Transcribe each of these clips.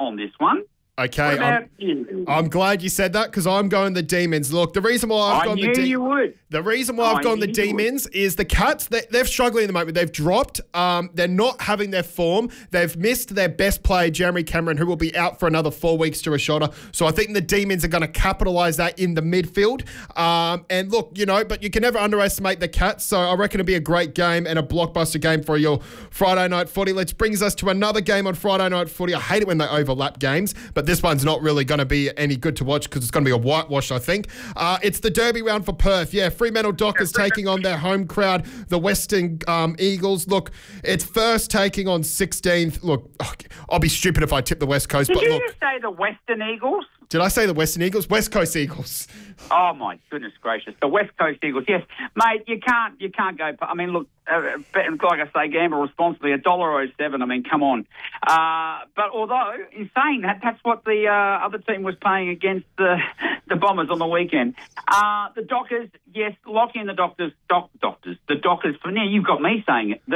on this one. Okay, What about you? I'm glad you said that because I'm going the Demons. Look, the reason why I've gone you would. The reason why I've gone the Demons is the Cats, they're struggling at the moment. They've dropped. They're not having their form. They've missed their best player, Jeremy Cameron, who will be out for another 4 weeks to a shoulder. So I think the Demons are going to capitalise that in the midfield. And look, but you can never underestimate the Cats. So I reckon it'll be a great game and a blockbuster game for your Friday night footy. Let's brings us to another game on Friday night footy. I hate it when they overlap games, but this one's not really going to be any good to watch because it's going to be a whitewash, I think. It's the Derby round for Perth. Yeah, Fremantle Dockers taking on their home crowd, the Western Eagles. Look, it's first taking on 16th. Look, I'll be stupid if I tip the West Coast. Did you say the Western Eagles? Did I say the Western Eagles? West Coast Eagles. Oh, my goodness gracious. The West Coast Eagles, yes. Mate, you can't go... I mean, look, like I say, gamble responsibly, $1.07. I mean, come on. But although, in saying that, that's what the other team was playing against the Bombers on the weekend. The Dockers, yes, lock in the Dockers. The Dockers, for now, you've got me saying it.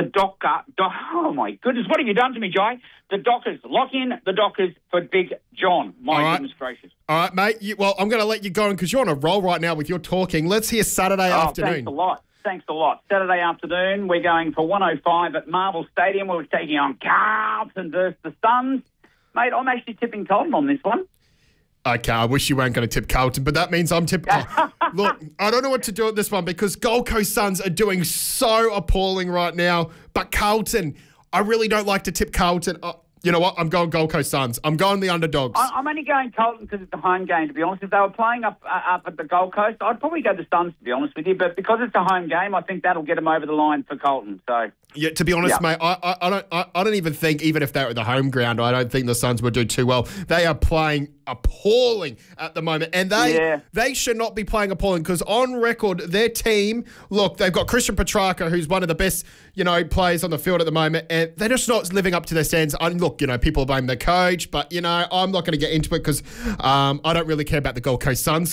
Oh, my goodness, what have you done to me, Jai? The Dockers, lock in the Dockers for Big John. My goodness gracious. All right, mate. I'm going to let you go because you're on a roll right now with your talking. Let's hear Saturday afternoon. Thanks a lot. Saturday afternoon, we're going for 105 at Marvel Stadium. We're taking on Carlton versus the Suns. Mate, I'm actually tipping Carlton on this one. Okay, I wish you weren't going to tip Carlton, but that means I'm tipping... Look, I don't know what to do at this one because Gold Coast Suns are doing so appalling right now. But Carlton, I really don't like to tip Carlton. You know what? I'm going Gold Coast Suns. I'm going the underdogs. I'm only going Carlton because it's a home game, to be honest. If they were playing up at the Gold Coast, I'd probably go the Suns, to be honest with you. But because it's a home game, I think that'll get them over the line for Carlton. So yeah, to be honest, mate, I don't even think, even if they're at the home ground, I don't think the Suns would do too well. They are playing appalling at the moment, and they should not be playing appalling because on record, their team, look, they've got Christian Petrarca, who's one of the best, players on the field at the moment, and they're just not living up to their standards. Look, people blame the coach, but, I'm not going to get into it because I don't really care about the Gold Coast Suns.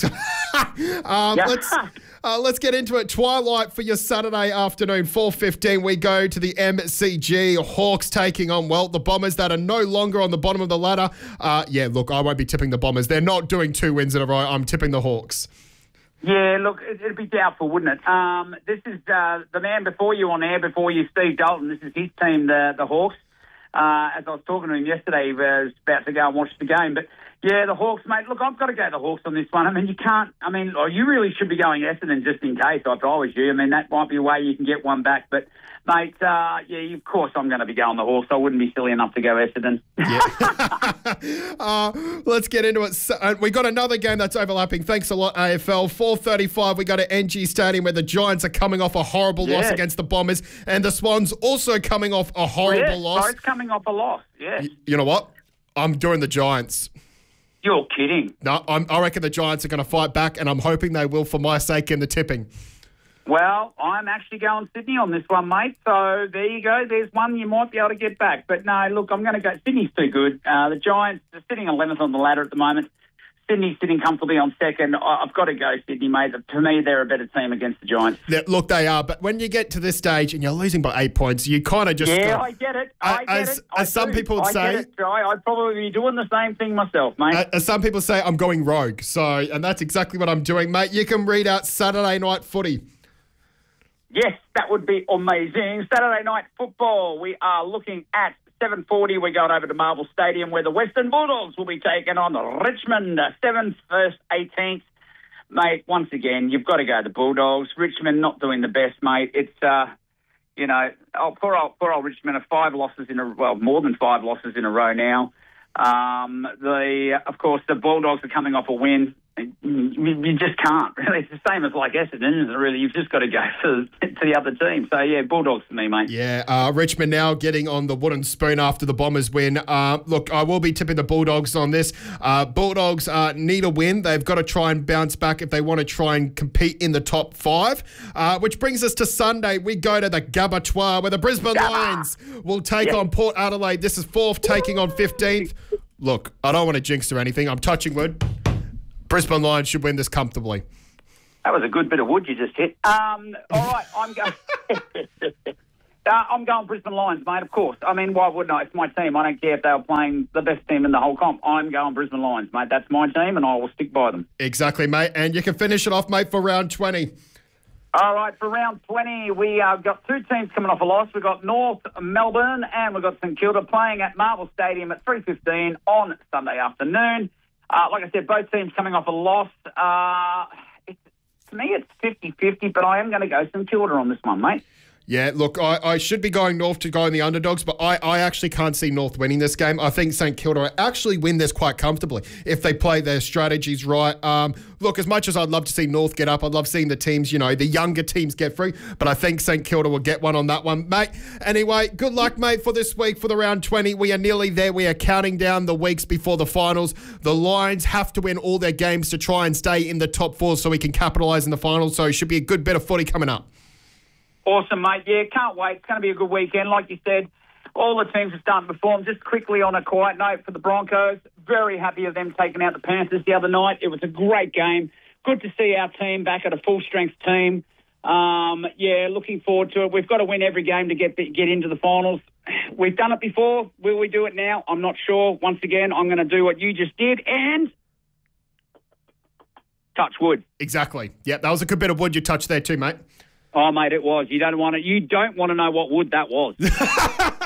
Let's get into it. Twilight for your Saturday afternoon, 4:15. We go to the MCG. Hawks taking on, the Bombers that are no longer on the bottom of the ladder. Look, I won't be tipping the Bombers. They're not doing 2 wins in a row. I'm tipping the Hawks. Yeah, look, it'd be doubtful, wouldn't it? This is the man before you on air, before you, Steve Dalton. This is his team, the Hawks. As I was talking to him yesterday, he was about to go and watch the game. But, yeah, the Hawks, mate, look, I've got to go the Hawks on this one. I mean, you really should be going Essendon just in case, if I was you. I mean, that might be a way you can get one back. But, mate, of course I'm going to be going the Hawks. I wouldn't be silly enough to go Essendon. Yeah. Let's get into it. We got another game that's overlapping. Thanks a lot, AFL. 4:35, we go to NG Stadium where the Giants are coming off a horrible loss against the Bombers, and the Swans also coming off a horrible loss. Both coming off a loss, yeah. You know what? I'm doing the Giants. You're kidding. No, I reckon the Giants are going to fight back, and I'm hoping they will for my sake in the tipping. Well, I'm actually going Sydney on this one, mate. So there you go. There's one you might be able to get back. But no, look, I'm going to go. Sydney's too good. The Giants are sitting 11th on the ladder at the moment. Sydney's sitting comfortably on second. I've got to go Sydney, mate. To me, they're a better team against the Giants. Yeah, look, they are. But when you get to this stage and you're losing by 8 points, you kind of just... Yeah, I get it. As some people would say... I get it, Jai. I'd probably be doing the same thing myself, mate. As some people say, I'm going rogue. And that's exactly what I'm doing, mate. You can read out Saturday night footy. Yes, that would be amazing. Saturday night football, we are looking at 7:40. We're going over to Marvel Stadium where the Western Bulldogs will be taking on Richmond, 7th versus 18th. Mate, once again, you've got to go the Bulldogs. Richmond not doing the best, mate. It's, poor old Richmond are 5 losses more than 5 losses in a row now. Of course, the Bulldogs are coming off a win. You just can't, really. It's the same as like Essendon, isn't it, really? You've just got to go to the other team. So, yeah, Bulldogs for me, mate. Yeah, Richmond now getting on the wooden spoon after the Bombers win. Look, I will be tipping the Bulldogs on this. Bulldogs need a win. They've got to try and bounce back if they want to try and compete in the top 5, which brings us to Sunday. We go to the Gabatoir where the Brisbane Lions will take on Port Adelaide. This is 4th taking on 15th. Look, I don't want to jinx or anything. I'm touching wood. Brisbane Lions should win this comfortably. That was a good bit of wood you just hit. All right, I'm going. I'm going Brisbane Lions, mate, of course. I mean, why wouldn't I? It's my team. I don't care if they were playing the best team in the whole comp. I'm going Brisbane Lions, mate. That's my team, and I will stick by them. Exactly, mate. And you can finish it off, mate, for round 20. All right, for round 20, we got two teams coming off a loss. We've got North Melbourne and we've got St Kilda playing at Marvel Stadium at 3:15 on Sunday afternoon. Like I said, both teams coming off a loss. To me, it's 50-50, but I am going to go St Kilda on this one, mate. Yeah, look, I should be going North to go in the underdogs, but I actually can't see North winning this game. I think St Kilda actually win this quite comfortably if they play their strategies right. Look, as much as I'd love to see North get up, I'd love seeing the teams, the younger teams get through, but I think St Kilda will get one on that one, mate. Anyway, good luck, mate, for this week for the round 20. We are nearly there. We are counting down the weeks before the finals. The Lions have to win all their games to try and stay in the top four so we can capitalise in the finals, so it should be a good bit of footy coming up. Awesome, mate. Yeah, can't wait. It's going to be a good weekend. Like you said, all the teams are starting to perform. Just quickly on a quiet note for the Broncos, very happy of them taking out the Panthers the other night. It was a great game. Good to see our team back at a full-strength team. Looking forward to it. We've got to win every game to get into the finals. We've done it before. Will we do it now? I'm not sure. Once again, I'm going to do what you just did and touch wood. Exactly. Yeah, that was a good bit of wood you touched there too, mate. Oh, mate, it was. You don't want to know what wood that was.